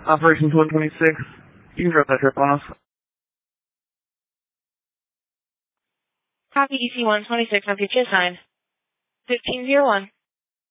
Operations 126. You can drop that trip on us. Copy EC 126 on future sign. 1501.